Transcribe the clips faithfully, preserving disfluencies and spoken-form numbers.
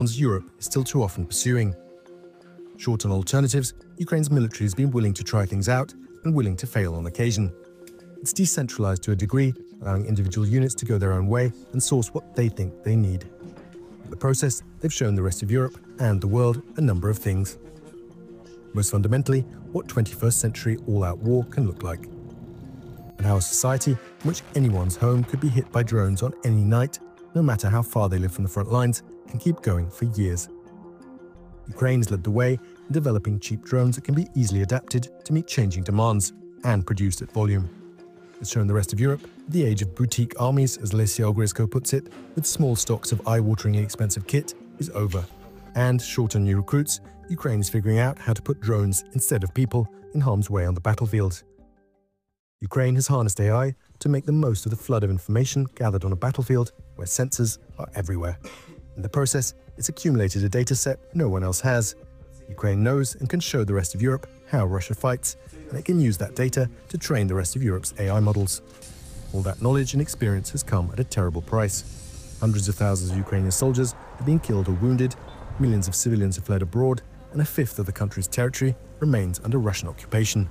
ones Europe is still too often pursuing. Short on alternatives, Ukraine's military has been willing to try things out and willing to fail on occasion. It's decentralized to a degree, allowing individual units to go their own way and source what they think they need. In the process, they've shown the rest of Europe and the world a number of things. Most fundamentally, what twenty-first century all-out war can look like. And how a society in which anyone's home could be hit by drones on any night, no matter how far they live from the front lines, can keep going for years. Ukraine has led the way in developing cheap drones that can be easily adapted to meet changing demands and produced at volume. It's shown the rest of Europe the age of boutique armies, as Lesia Ogrysko puts it, with small stocks of eye-wateringly expensive kit, is over. And, short on new recruits, Ukraine is figuring out how to put drones instead of people in harm's way on the battlefield. Ukraine has harnessed A I to make the most of the flood of information gathered on a battlefield where sensors are everywhere. In the process, it's accumulated a data set no one else has. Ukraine knows and can show the rest of Europe how Russia fights, and it can use that data to train the rest of Europe's A I models. All that knowledge and experience has come at a terrible price. Hundreds of thousands of Ukrainian soldiers have been killed or wounded, millions of civilians have fled abroad, and a fifth of the country's territory remains under Russian occupation.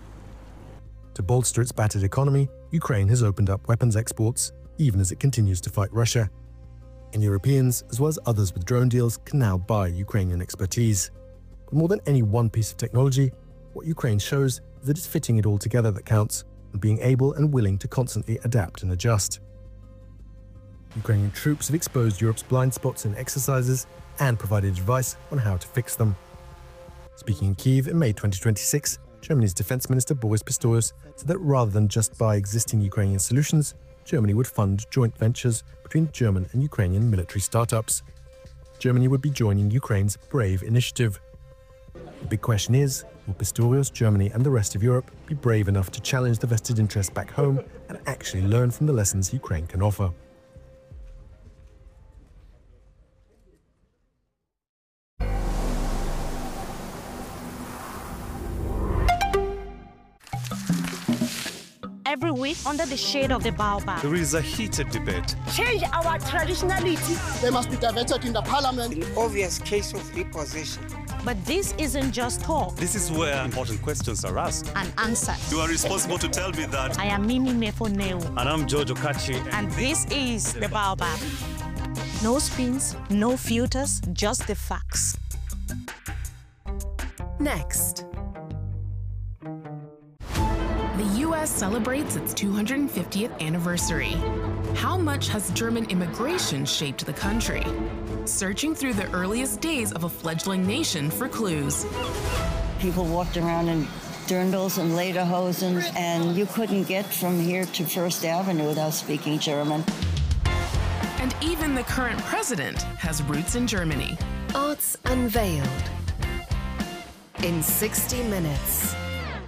To bolster its battered economy, Ukraine has opened up weapons exports, even as it continues to fight Russia. And Europeans, as well as others with drone deals, can now buy Ukrainian expertise. But more than any one piece of technology, what Ukraine shows is that it's fitting it all together that counts, and being able and willing to constantly adapt and adjust. Ukrainian troops have exposed Europe's blind spots in exercises and provided advice on how to fix them. Speaking in Kyiv in May twenty twenty-six, Germany's Defense Minister Boris Pistorius said that rather than just buy existing Ukrainian solutions, Germany would fund joint ventures between German and Ukrainian military startups. Germany would be joining Ukraine's BRAVE initiative. The big question is, will Pistorius, Germany and the rest of Europe be brave enough to challenge the vested interests back home and actually learn from the lessons Ukraine can offer? Every week, under the shade of the baobab, there is a heated debate. Change our traditionality. They must be diverted in the parliament. An obvious case of repossession. But this isn't just talk. This is where important questions are asked and answered. You are responsible to tell me that. I am Mimi Mefoneu. And I'm George Okachi. And this is The Baobab. No spins, no filters, just the facts. Next. The U S celebrates its two hundred fiftieth anniversary. How much has German immigration shaped the country? Searching through the earliest days of a fledgling nation for clues. People walked around in dirndls and lederhosen, and you couldn't get from here to First Avenue without speaking German. And even the current president has roots in Germany. Arts Unveiled in sixty minutes.